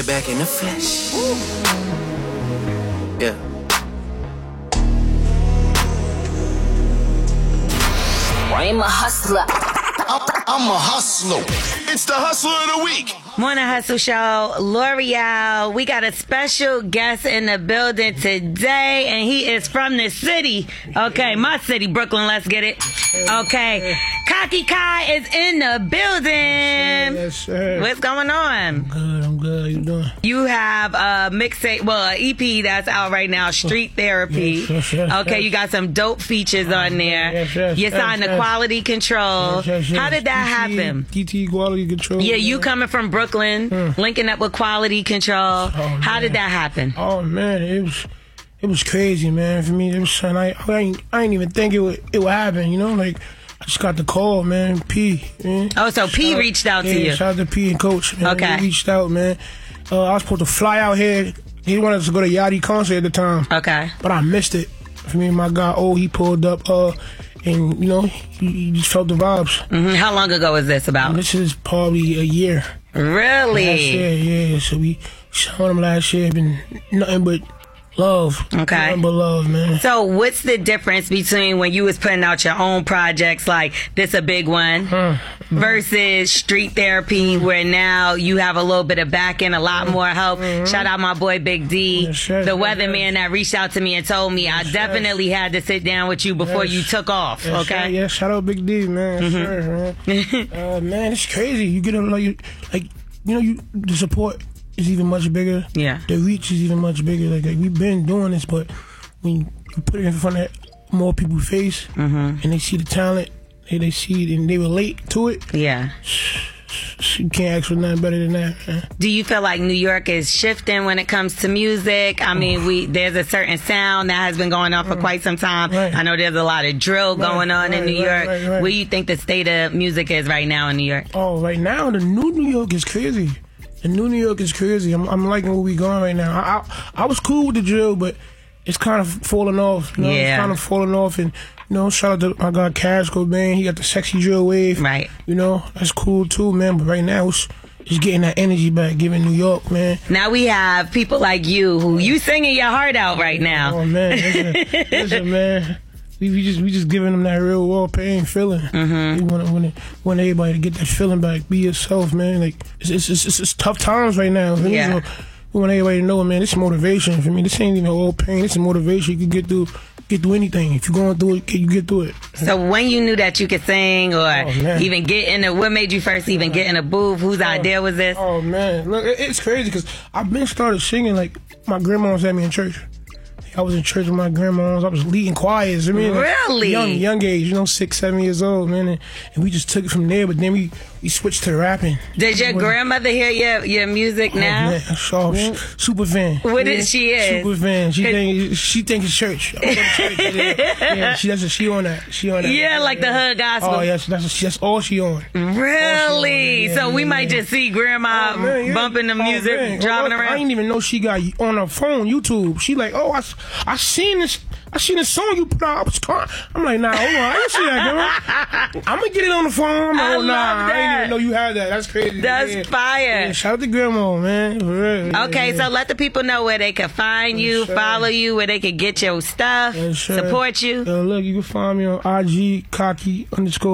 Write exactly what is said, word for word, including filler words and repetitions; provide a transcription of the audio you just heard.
Back in the flesh. Yeah. I'm a hustler. I'm, I'm a hustler. It's the hustler of the week. Morning Hustle Show, L'Oreal. We got a special guest in the building today, and he is from the city. Okay, my city, Brooklyn. Let's get it. Okay, Cocky Kai is in the building. Yes, sir. What's going on? I'm good. I'm good. How you doing? You have a mixtape, well, an E P that's out right now, Street Therapy. Yes, yes, yes, okay, yes. you got some dope features on there. Yes, yes, you yes, signed yes. to Quality Control. Yes, yes, yes. How did that D T, happen? D T Quality Control. Yeah, you man. coming from Brooklyn, Mm. linking up with Quality Control. Oh, How man. did that happen? Oh man, it was it was crazy, man. For me, it was something I I ain't, I ain't even think it would it would happen. You know, like I just got the call, man. P. Man. Oh, so P Shout reached out yeah, to you. Shout out to P and Coach. Man. Okay. They reached out, man. Uh, I was supposed to fly out here. He wanted us to go to Yachty concert at the time. Okay. But I missed it. For me, my guy, oh, he pulled up, uh, and you know, he, he just felt the vibes. hmm How long ago was this about? And this is probably a year. Really? Last year, yeah. So we showed him last year. Been nothing but love. Okay. Nothing but love, man. So what's the difference between when you was putting out your own projects, like this a big one, Huh. versus Street Therapy, where now you have a little bit of backing, a lot more help? Shout out my boy Big D, Yes, yes, the yes, weatherman that reached out to me and told me I yes. definitely had to sit down with you before Yes. you took off. Yes, Okay. sir. Yeah, shout out Big D, man. Yes, sir, man. uh, man, it's crazy. You get a like, you, like you know, you the support is even much bigger. Yeah. The reach is even much bigger. Like, like we've been doing this, but when you, you put it in front of more people's face, and they see the talent, they they see it and they relate to it. Yeah. You can't ask for nothing better than that, man. Do you feel like New York is shifting when it comes to music? I mean, we there's a certain sound that has been going on for quite some time. Right. I know there's a lot of drill going on in right, New right, York. right, right. Where do you think the state of music is right now in New York? Oh, right now the new New York is crazy. The new New York is crazy. I'm, I'm liking where we going right now. I, I I was cool with the drill, but it's kind of falling off. You know? Yeah. It's kind of falling off, and you know, shout out to my guy Casco, man. He got the sexy drill wave. Right. You know, that's cool too, man. But right now, it's, it's getting that energy back, giving New York, man. Now we have people like you who you singing your heart out right now. Oh man, listen, listen man. We, we just we just giving them that real raw pain feeling. Mm-hmm. We want want want everybody to get that feeling back. Be yourself, man. Like it's it's it's, it's, it's tough times right now. Yeah. So we want everybody to know, man. This is motivation for me. This ain't even all pain. This is motivation. You can get through get through anything. If you're going through it, you get through it. So when you knew that you could sing or man. even get in a, what made you first even get in a booth? Whose idea was this? Oh man, look, it- it's crazy because I've been started singing. Like my grandma's had me in church. I was in church with my grandmas. I was leading choirs. I mean, like, Really? young, young age, you know, six, seven years old, man. And, and we just took it from there. But then we, we switched to rapping. Did your What- grandmother hear your, your music Oh, now? man, so, super fan. What is she is? Super fan. She It- think she think it's church. I go to church. Yeah, yeah, she that's she on that. She on that. Yeah, like the hood gospel. Oh yes, that's that's all she on. Really? Yeah, so we yeah, might yeah. just see grandma Oh, man, yeah. bumping the Oh, music, man. driving Oh, I around. didn't even know she got on her phone YouTube. She like, oh, I, I seen this. I seen this song you put out. I was crying. I'm like, nah, hold on. I didn't see that, girl. I'm gonna get it on the phone. I'm like, I oh, nah, love I that. didn't even know you had that. That's crazy. That's yeah. fire. Yeah, shout out to grandma, man. For real. Okay, Yeah. so let the people know where they can find you, Yes, sir. follow you, where they can get your stuff, Yes, sir. support you. Uh, look, you can find me on I G, cocky underscore.